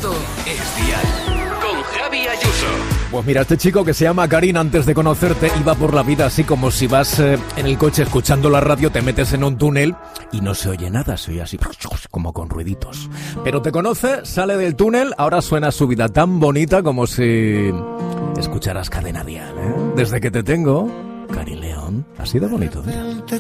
Esto es Dial. Con Javi Ayuso. Pues mira, este chico que se llama Karim, antes de conocerte, iba por la vida así como si vas en el coche escuchando la radio, te metes en un túnel y no se oye nada, se oye así como con ruiditos. Pero te conoce, sale del túnel, ahora suena su vida tan bonita como si escucharas Cadena Dial, ¿eh? Desde que te tengo, Karim León, así de bonito, ¿eh?